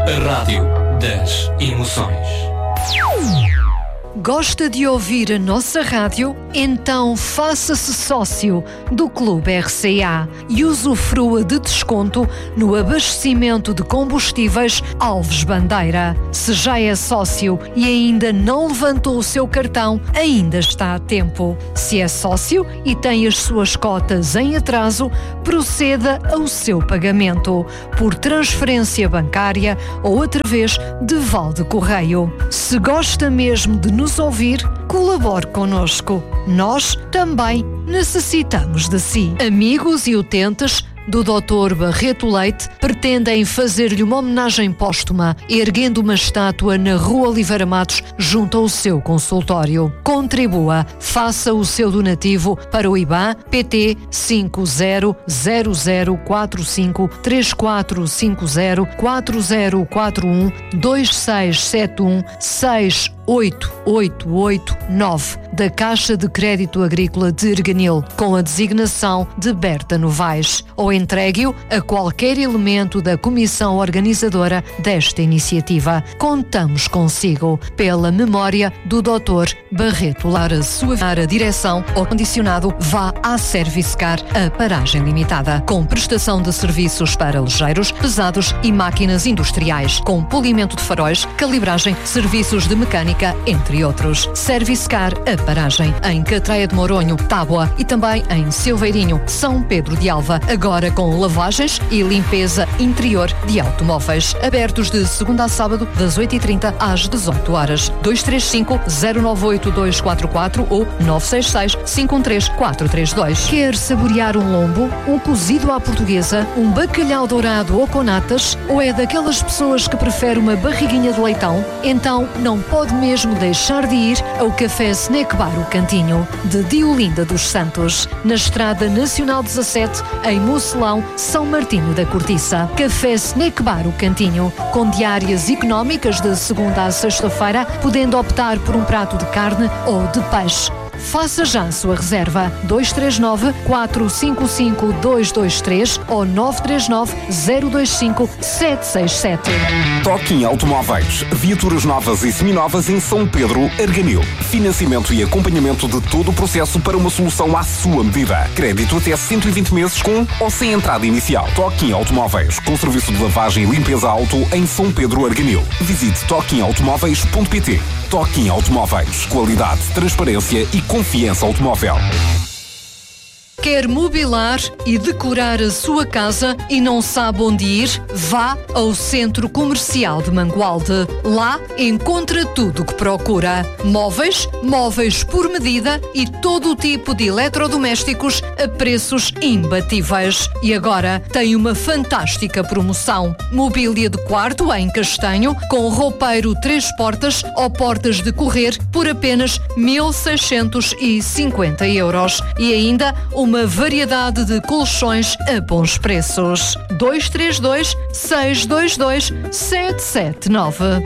A rádio das emoções. Gosta de ouvir a nossa rádio? Então faça-se sócio do Clube RCA e usufrua de desconto no abastecimento de combustíveis Alves Bandeira. Se já é sócio e ainda não levantou o seu cartão, ainda está a tempo. Se é sócio e tem as suas cotas em atraso, proceda ao seu pagamento por transferência bancária ou através de Valde Correio. Se gosta mesmo de nos ouvir, colabore connosco. Nós também necessitamos de si. Amigos e utentes do Dr. Barreto Leite pretendem fazer-lhe uma homenagem póstuma, erguendo uma estátua na Rua Oliveira Matos, junto ao seu consultório. Contribua, faça o seu donativo para o IBAN PT 50-0045-3451-2671-68889 da Caixa de Crédito Agrícola de Erganil, com a designação de Berta Novaes, ou entregue-o a qualquer elemento da comissão organizadora desta iniciativa. Contamos consigo pela memória do Dr. Barreto Lara. Sua direção ou condicionado, vá à Servicecar, a paragem limitada, com prestação de serviços para ligeiros, pesados e máquinas industriais, com polimento de faróis, calibragem, serviços de mecânica, entre outros. Servicecar, a paragem, em Catreia de Moronho, Tábua e também em Silveirinho, São Pedro de Alva, agora com lavagens e limpeza interior de automóveis. Abertos de segunda a sábado, das 8h30 às 18h. 235-098-244 ou 966-513-432. Quer saborear um lombo, um cozido à portuguesa, um bacalhau dourado ou com natas? Ou é daquelas pessoas que prefere uma barriguinha de leitão? Então não pode mesmo deixar de ir ao Café Snack Bar O Cantinho, de Diolinda dos Santos, na Estrada Nacional 17, em Mocelão, São Martinho da Cortiça. Café Snack Bar O Cantinho, com diárias económicas de segunda a sexta-feira, podendo optar por um prato de carne ou de peixe. Faça já a sua reserva. 239-455-223 ou 939-025-767. Toquim Automóveis. Viaturas novas e seminovas em São Pedro, Erganil. Financiamento e acompanhamento de todo o processo para uma solução à sua medida. Crédito até 120 meses com ou sem entrada inicial. Toquim Automóveis, com serviço de lavagem e limpeza auto em São Pedro, Erganil. Visite toquimautomóveis.pt. Toquim Automóveis. Qualidade, transparência e confiança automóvel. Quer mobilar e decorar a sua casa e não sabe onde ir? Vá ao Centro Comercial de Mangualde. Lá encontra tudo o que procura. Móveis, móveis por medida e todo o tipo de eletrodomésticos a preços imbatíveis. E agora tem uma fantástica promoção. Mobília de quarto em castanho com roupeiro 3 portas ou portas de correr por apenas 1.650 euros. E ainda uma variedade de colchões a bons preços. 232-622-779.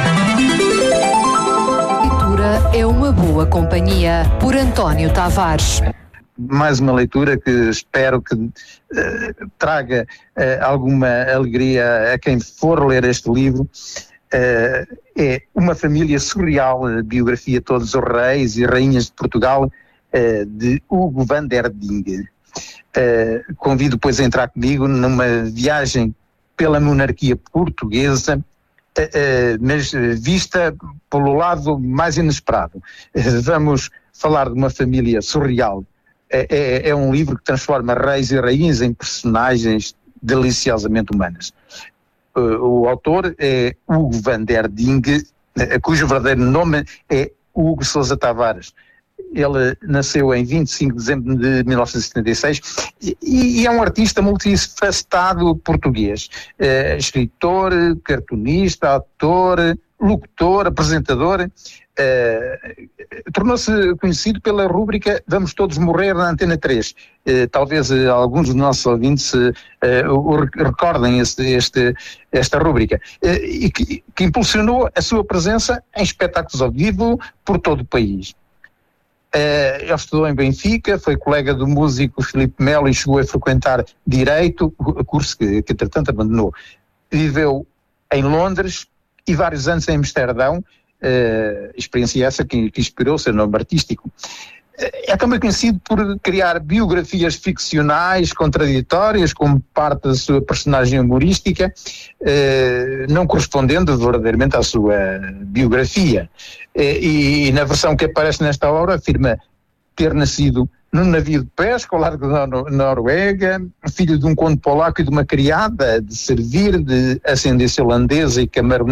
Leitura é uma boa companhia, por António Tavares. Mais uma leitura que espero que traga alguma alegria a quem for ler este livro. É Uma Família Surreal, biografia de todos os reis e rainhas de Portugal, de Hugo van der Ding. Convido depois a entrar comigo numa viagem pela monarquia portuguesa, mas vista pelo lado mais inesperado. Vamos falar de uma família surreal. É um livro que transforma reis e rainhas em personagens deliciosamente humanas. O autor é Hugo van der Ding, cujo verdadeiro nome é Hugo Sousa Tavares. Ele nasceu em 25 de dezembro de 1976 e é um artista multifacetado português. Escritor, cartunista, ator, locutor, apresentador. Tornou-se conhecido pela rúbrica Vamos Todos Morrer na Antena 3. Talvez alguns dos nossos ouvintes recordem esta rúbrica, e que impulsionou a sua presença em espetáculos ao vivo por todo o país. Ele estudou em Benfica, foi colega do músico Filipe Melo e chegou a frequentar Direito, curso que entretanto abandonou. Viveu em Londres e vários anos em Amsterdão, experiência essa que inspirou o seu nome artístico. É também conhecido por criar biografias ficcionais contraditórias como parte da sua personagem humorística, não correspondendo verdadeiramente à sua biografia. E na versão que aparece nesta obra afirma ter nascido num navio de pesca ao largo da Noruega, filho de um conde polaco e de uma criada de servir de ascendência holandesa e camarões